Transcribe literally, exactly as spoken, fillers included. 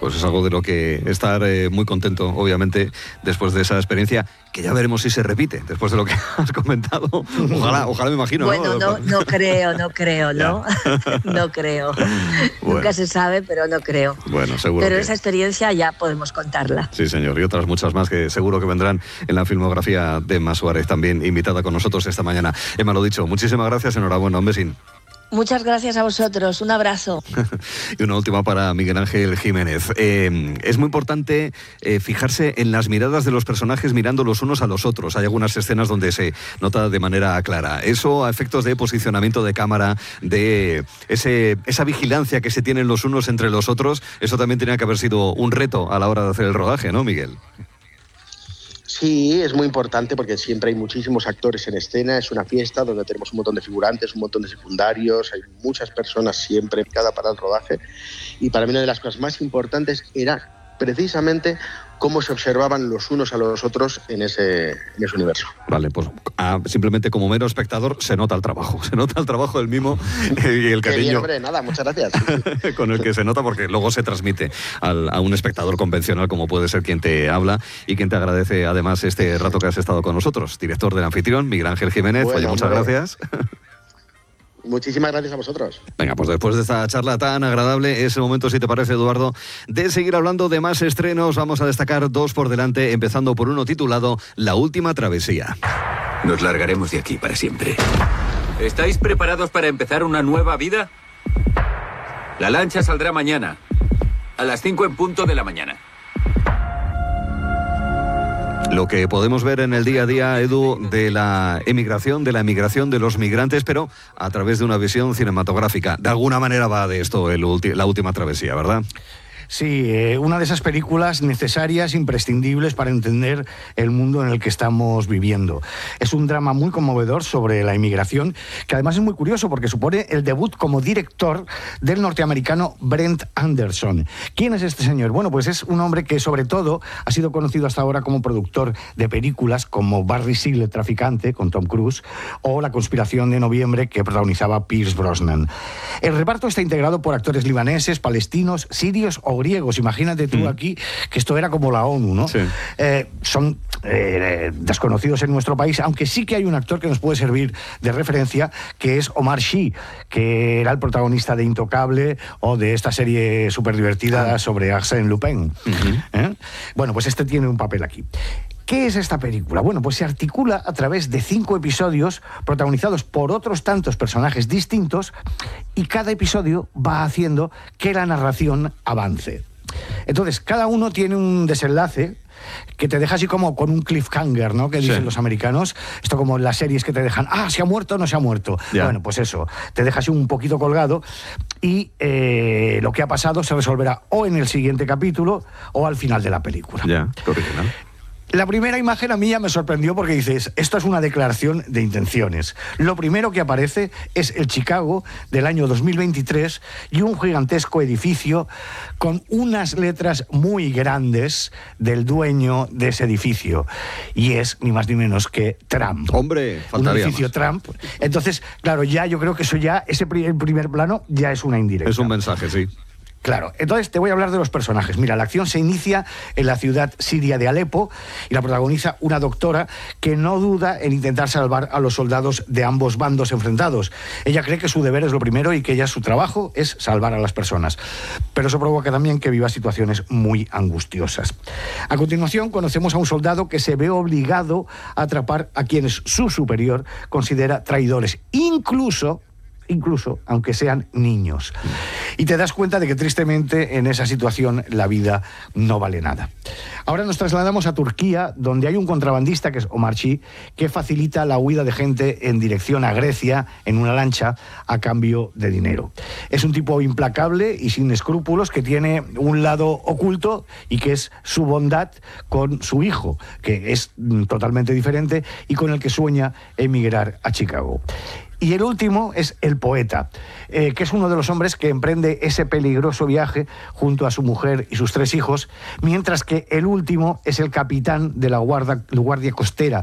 Pues es algo de lo que estar eh, muy contento, obviamente, después de esa experiencia, que ya veremos si se repite, después de lo que has comentado. Ojalá, ojalá me imagino. Bueno, no, no, no creo, no creo, ¿no? No creo. Bueno. Nunca se sabe, pero no creo. Bueno, seguro Pero que... esa experiencia ya podemos contarla. Sí, señor, y otras muchas más que seguro que vendrán en la filmografía de Emma Suárez, también invitada con nosotros esta mañana. Emma, lo dicho, muchísimas gracias, enhorabuena, un besín. Muchas gracias a vosotros, un abrazo. Y una última para Miguel Ángel Jiménez. Eh, es muy importante eh, fijarse en las miradas de los personajes mirando los unos a los otros. Hay algunas escenas donde se nota de manera clara. Eso a efectos de posicionamiento de cámara, de ese, esa vigilancia que se tienen los unos entre los otros, eso también tenía que haber sido un reto a la hora de hacer el rodaje, ¿no, Miguel? Sí, es muy importante porque siempre hay muchísimos actores en escena, es una fiesta donde tenemos un montón de figurantes, un montón de secundarios, hay muchas personas siempre cada para el rodaje, y para mí una de las cosas más importantes era precisamente cómo se observaban los unos a los otros en ese, en ese universo. Vale, pues ah, simplemente como mero espectador se nota el trabajo, se nota el trabajo del mimo y el cariño. Qué bien, hombre, nada, muchas gracias. Con el que se nota, porque luego se transmite al, a un espectador convencional como puede ser quien te habla y quien te agradece además este rato que has estado con nosotros. Director del Anfitrión, Miguel Ángel Jiménez. Bueno, Oye, muchas hombre. gracias. Muchísimas gracias a vosotros. Venga, pues después de esta charla tan agradable, es el momento, si te parece, Eduardo, de seguir hablando de más estrenos. Vamos a destacar dos por delante, empezando por uno titulado La última travesía. Nos largaremos de aquí para siempre. ¿Estáis preparados para empezar una nueva vida? La lancha saldrá mañana, a las cinco en punto de la mañana. Lo que podemos ver en el día a día, Edu, de la emigración, de la emigración de los migrantes, pero a través de una visión cinematográfica. De alguna manera va de esto el ulti- la última travesía, ¿verdad? Sí, eh, una de esas películas necesarias, imprescindibles para entender el mundo en el que estamos viviendo. Es un drama muy conmovedor sobre la inmigración, que además es muy curioso porque supone el debut como director del norteamericano Brent Anderson. ¿Quién es este señor? Bueno, pues es un hombre que sobre todo ha sido conocido hasta ahora como productor de películas como Barry Seal, el traficante, con Tom Cruise, o La conspiración de noviembre, que protagonizaba Pierce Brosnan. El reparto está integrado por actores libaneses, palestinos, sirios o griegos. Imagínate tú mm. aquí que esto era como la ONU, ¿no? Sí. Eh, son eh, desconocidos en nuestro país, aunque sí que hay un actor que nos puede servir de referencia, que es Omar Sy, que era el protagonista de Intocable o de esta serie súper divertida ah. sobre Arsène Lupin. Uh-huh. ¿Eh? Bueno, pues este tiene un papel aquí. ¿Qué es esta película? Bueno, pues se articula a través de cinco episodios protagonizados por otros tantos personajes distintos y cada episodio va haciendo que la narración avance. Entonces, cada uno tiene un desenlace que te deja así como con un cliffhanger, ¿no? Que dicen sí. los americanos. Esto como en las series que te dejan, ah, ¿se ha muerto o no se ha muerto? Yeah. Bueno, pues eso, te deja así un poquito colgado y eh, lo que ha pasado se resolverá o en el siguiente capítulo o al final de la película. Ya, yeah, original. La primera imagen a mí ya me sorprendió porque dices, esto es una declaración de intenciones. Lo primero que aparece es el Chicago del año dos mil veintitrés y un gigantesco edificio con unas letras muy grandes del dueño de ese edificio. Y es ni más ni menos que Trump. Hombre, faltaría un edificio más. Trump. Entonces, claro, ya yo creo que eso ya, ese primer, primer plano ya es una indirecta. Es un mensaje, sí. Claro, entonces te voy a hablar de los personajes. Mira, la acción se inicia en la ciudad siria de Alepo y la protagoniza una doctora que no duda en intentar salvar a los soldados de ambos bandos enfrentados. Ella cree que su deber es lo primero y que ella, su trabajo es salvar a las personas. Pero eso provoca también que viva situaciones muy angustiosas. A continuación conocemos a un soldado que se ve obligado a atrapar a quienes su superior considera traidores, incluso... incluso aunque sean niños. Y te das cuenta de que tristemente en esa situación la vida no vale nada. Ahora nos trasladamos a Turquía, donde hay un contrabandista, que es Omar Sy, que facilita la huida de gente en dirección a Grecia en una lancha a cambio de dinero. Es un tipo implacable y sin escrúpulos que tiene un lado oculto y que es su bondad con su hijo, que es totalmente diferente y con el que sueña emigrar a Chicago. Y el último es el poeta, eh, que es uno de los hombres que emprende ese peligroso viaje junto a su mujer y sus tres hijos, mientras que el último es el capitán de la guardia, guardia costera,